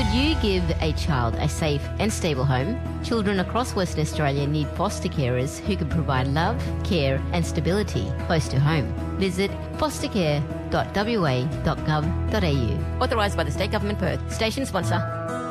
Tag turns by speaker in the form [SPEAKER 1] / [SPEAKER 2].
[SPEAKER 1] Should you give a child a safe and stable home, children across Western Australia need foster carers who can provide love, care and stability close to home. Visit fostercare.wa.gov.au. Authorised by the State Government Perth. Station sponsor.